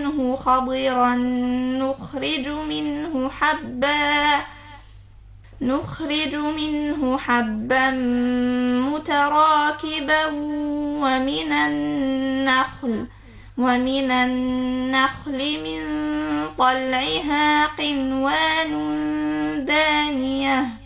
منه خضرا نخرج منه حبا متراكبا ومن النخل من طلعها قنوان دانية